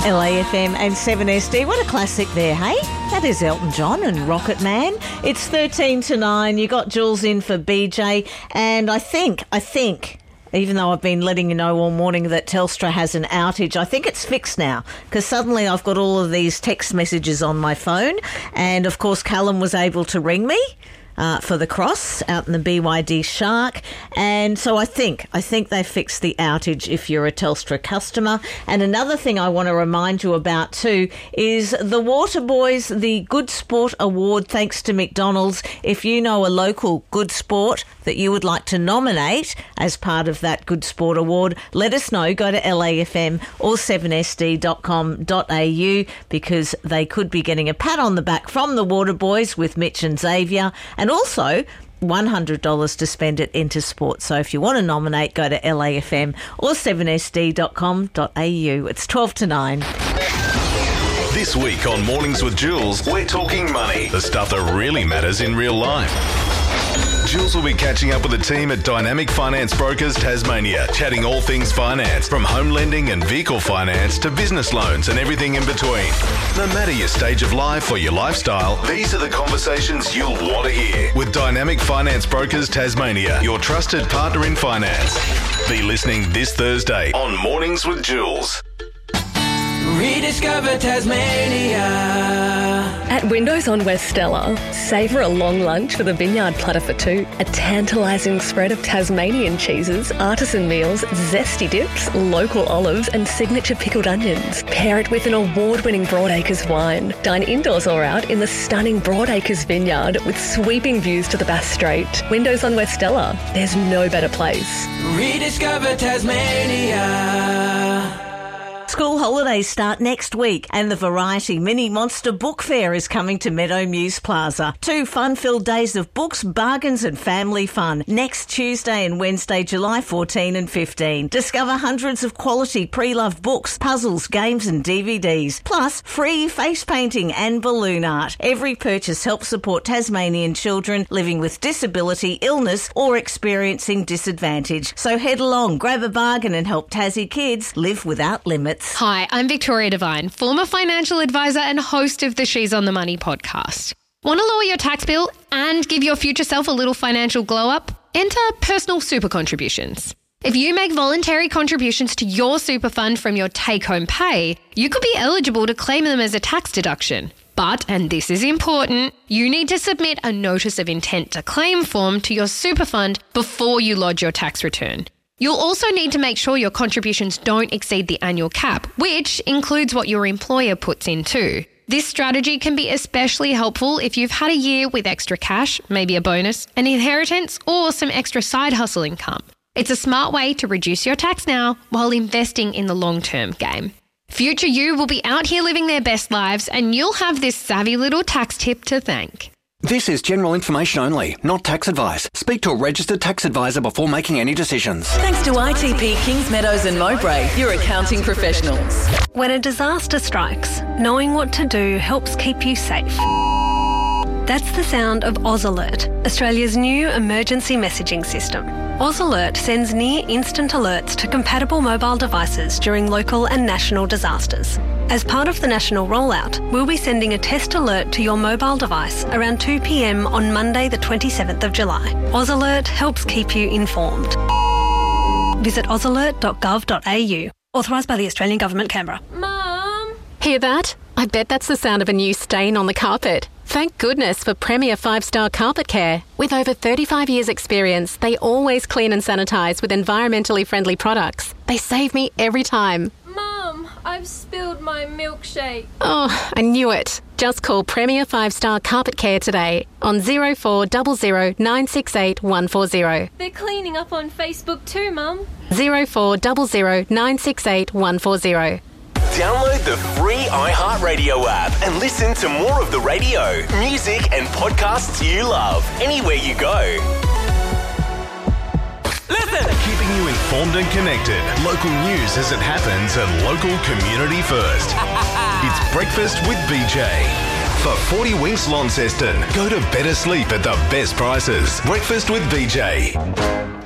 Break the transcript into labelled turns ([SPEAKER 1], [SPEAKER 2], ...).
[SPEAKER 1] LAFM and 7SD. What a classic there, hey? That is Elton John and Rocket Man. It's 13 to 9. You got Jules in for BJ. And I think, even though I've been letting you know all morning that Telstra has an outage, I think it's fixed now because suddenly I've got all of these text messages on my phone. And, of course, Callum was able to ring me for the cross out in the BYD Shark. And so I think they fixed the outage if you're a Telstra customer. And another thing I want to remind you about too is the Water Boys, the Good Sport Award, thanks to McDonald's. If you know a local good sport that you would like to nominate as part of that Good Sport Award, let us know. Go to LAFM or 7sd.com.au because they could be getting a pat on the back from the Water Boys with Mitch and Xavier. And also $100 to spend at Intersport. So if you want to nominate, go to LAFM or 7sd.com.au. It's 12 to 9.
[SPEAKER 2] This week on Mornings with Jules, we're talking money, the stuff that really matters in real life. Jules will be catching up with the team at Dynamic Finance Brokers Tasmania, chatting all things finance, from home lending and vehicle finance to business loans and everything in between. No matter your stage of life or your lifestyle, these are the conversations you'll want to hear. With Dynamic Finance Brokers Tasmania, your trusted partner in finance. Be listening this Thursday on Mornings with Jules.
[SPEAKER 3] Rediscover Tasmania.
[SPEAKER 4] At Windows on West Stella, savour a long lunch with a vineyard platter for two, a tantalising spread of Tasmanian cheeses, artisan meals, zesty dips, local olives and signature pickled onions. Pair it with an award-winning Broadacres wine. Dine indoors or out in the stunning Broadacres vineyard with sweeping views to the Bass Strait. Windows on West Stella, there's no better place.
[SPEAKER 3] Rediscover Tasmania.
[SPEAKER 1] School holidays start next week and the Variety Mini Monster Book Fair is coming to Meadow Muse Plaza. 2 fun-filled days of books, bargains and family fun. Next Tuesday and Wednesday, July 14 and 15. Discover hundreds of quality pre-loved books, puzzles, games and DVDs. Plus, free face painting and balloon art. Every purchase helps support Tasmanian children living with disability, illness or experiencing disadvantage. So head along, grab a bargain and help Tassie kids live without limits.
[SPEAKER 5] Hi, I'm Victoria Devine, former financial advisor and host of the She's on the Money podcast. Want to lower your tax bill and give your future self a little financial glow up? Enter personal super contributions. If you make voluntary contributions to your super fund from your take-home pay, you could be eligible to claim them as a tax deduction. But, and this is important, you need to submit a notice of intent to claim form to your super fund before you lodge your tax return. You'll also need to make sure your contributions don't exceed the annual cap, which includes what your employer puts in too. This strategy can be especially helpful if you've had a year with extra cash, maybe a bonus, an inheritance, or some extra side hustle income. It's a smart way to reduce your tax now while investing in the long-term game. Future you will be out here living their best lives and you'll have this savvy little tax tip to thank.
[SPEAKER 6] This is general information only, not tax advice. Speak to a registered tax advisor before making any decisions.
[SPEAKER 7] Thanks to ITP Kings Meadows and Mowbray, your accounting professionals.
[SPEAKER 8] When a disaster strikes, knowing what to do helps keep you safe. That's the sound of Oz Alert, Australia's new emergency messaging system. Oz Alert sends near-instant alerts to compatible mobile devices during local and national disasters. As part of the national rollout, we'll be sending a test alert to your mobile device around 2 p.m. on Monday the 27th of July. Oz Alert helps keep you informed. Visit ozalert.gov.au. Authorised by the Australian Government, Canberra.
[SPEAKER 9] Mum! Hear that? I bet that's the sound of a new stain on the carpet. Thank goodness for Premier 5-Star Carpet Care. With over 35 years' experience, they always clean and sanitise with environmentally friendly products. They save me every time.
[SPEAKER 10] Mum, I've spilled my milkshake.
[SPEAKER 9] Oh, I knew it. Just call Premier 5-Star Carpet Care today on 0400 968 140.
[SPEAKER 10] They're cleaning up on Facebook too, Mum.
[SPEAKER 9] 0400 968 140.
[SPEAKER 11] Download the free iHeartRadio app and listen to more of the radio, music and podcasts you love anywhere you go.
[SPEAKER 2] Listen! Keeping you informed and connected. Local news as it happens and local community first. It's Breakfast with BJ. For 40 winks Launceston, go to better sleep at the best prices. Breakfast with BJ.